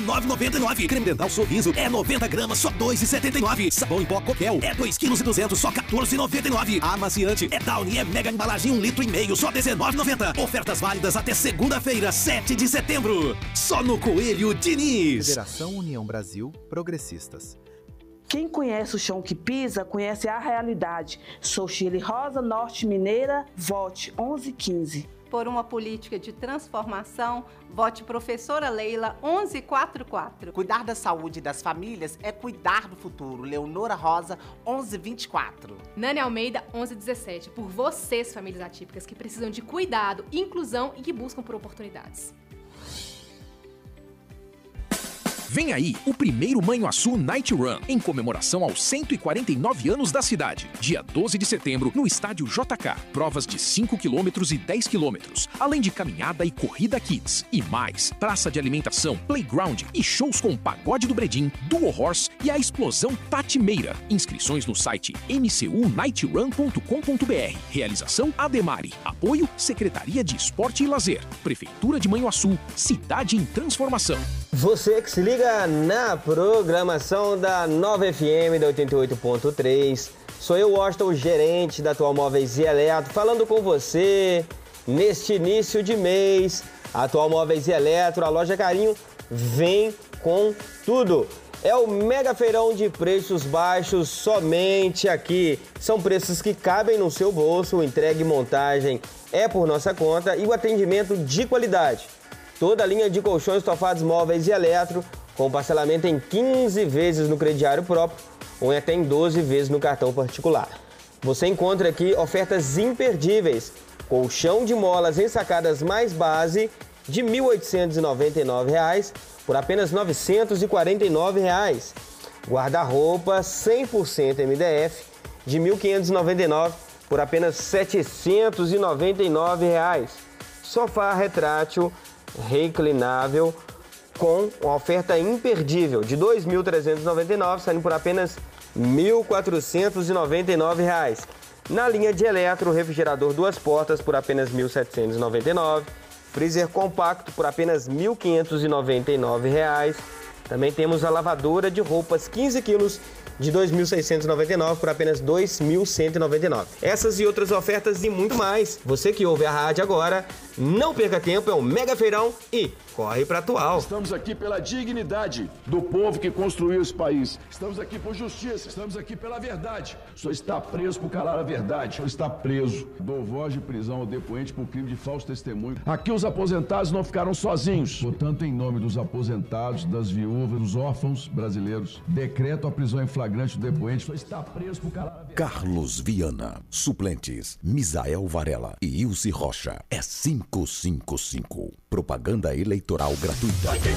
19,99. Creme dental Sorriso é 90 gramas, só 2,79. Sabão em pó Coquel é 2,2 kg, só 14,99. Amaciante é Downy, é mega embalagem 1,5 litros, só 19,90. Ofertas válidas até segunda-feira, 7 de setembro. Só no Coelho Diniz. Federação União Brasil Progressistas. Quem conhece o chão que pisa, conhece a realidade. Sou Shirley Rosa, Norte Mineira, vote 1115. Por uma política de transformação, vote professora Leila 1144. Cuidar da saúde das famílias é cuidar do futuro. Leonora Rosa 1124. Nani Almeida 1117. Por vocês, famílias atípicas, que precisam de cuidado, inclusão e que buscam por oportunidades. Vem aí o primeiro Manhuaçu Night Run, em comemoração aos 149 anos da cidade. Dia 12 de setembro, no estádio JK. Provas de 5 km e 10 km, além de caminhada e corrida kids. E mais, praça de alimentação, playground e shows com Pagode do Bredim, Duo Horse e a Explosão Tati Meira. Inscrições no site mcunightrun.com.br. Realização Ademari. Apoio Secretaria de Esporte e Lazer. Prefeitura de Manhuaçu, cidade em transformação. Você que se liga na programação da Nova FM da 88.3. Sou eu, Washington, gerente da Atual Móveis e Eletro, falando com você neste início de mês. Atual Móveis e Eletro, a loja Carinho, vem com tudo. É o mega feirão de preços baixos somente aqui. São preços que cabem no seu bolso, entrega e montagem é por nossa conta e o atendimento de qualidade. Toda a linha de colchões, estofados, móveis e eletro, com parcelamento em 15 vezes no crediário próprio ou até em 12 vezes no cartão particular. Você encontra aqui ofertas imperdíveis. Colchão de molas ensacadas mais base de R$ 1.899 por apenas R$ 949. Guarda-roupa 100% MDF de R$ 1.599 por apenas R$ 799. Sofá retrátil reclinável com uma oferta imperdível de R$ 2.399, saindo por apenas R$ 1.499. Na linha de eletro, refrigerador 2 portas por apenas R$ 1.799. Freezer compacto por apenas R$ 1.599. Também temos a lavadora de roupas 15 quilos de R$ 2.699 por apenas R$ 2.199. Essas e outras ofertas e muito mais. Você que ouve a rádio agora, não perca tempo, é um mega feirão e corre para Atual. Estamos aqui pela dignidade do povo que construiu esse país. Estamos aqui por justiça, estamos aqui pela verdade. O senhor está preso por calar a verdade. O senhor está preso. Dou voz de prisão ao depoente por crime de falso testemunho. Aqui os aposentados não ficaram sozinhos. Portanto, em nome dos aposentados, das viúvas, dos órfãos brasileiros, decreto a prisão em flagrante do depoente. O senhor está preso por calar a verdade. Carlos Viana. Suplentes: Misael Varela e Ilse Rocha. É 555. Propaganda eleitoral gratuita.